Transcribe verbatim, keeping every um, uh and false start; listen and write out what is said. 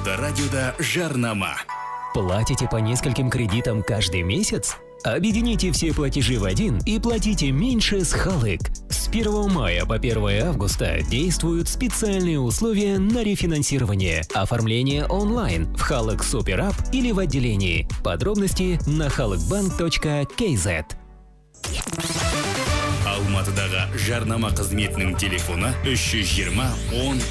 Авторадиода жарнама. Платите по нескольким кредитам каждый месяц? Объедините все платежи в один и платите меньше с Халык. С первого мая по первое августа действуют специальные условия на рефинансирование. Оформление онлайн в Халык Супер Ап или в отделении. Подробности на халыкбанк точка кей зет. Алматыдагы жарнама қызметінің телефоны үч жүз жыйырма он